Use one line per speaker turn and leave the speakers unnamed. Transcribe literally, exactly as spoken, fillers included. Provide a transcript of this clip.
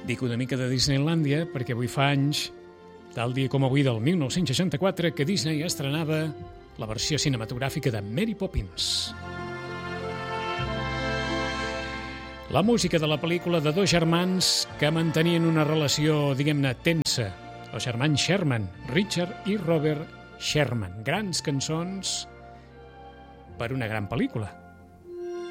Dic una mica de Disneylàndia perquè avui fa anys, tal dia com avui del mil nou-cents seixanta-quatre, que Disney estrenava la versió cinematogràfica de Mary Poppins. La música de la pel·lícula de dos germans que mantenien una relació, diguem-ne, tensa. Els germans Sherman, Richard i Robert Sherman. Grans cançons per una gran pel·lícula.